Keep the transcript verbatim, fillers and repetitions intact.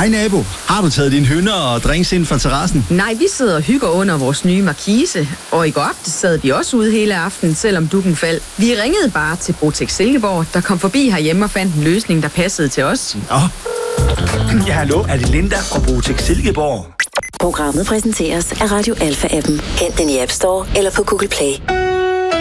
Hej nabo, har du taget dine hønder og drinks ind fra terrassen? Nej, vi sidder og hygger under vores nye markise, og i går aftes sad de også ude hele aftenen, selvom dukken faldt. Vi ringede bare til Botex Silkeborg, der kom forbi herhjemme og fandt en løsning, der passede til os. Nå. Ja, hallo, er det Linda fra Botex Silkeborg? Programmet præsenteres af Radio Alpha-appen. Hent den i App Store eller på Google Play.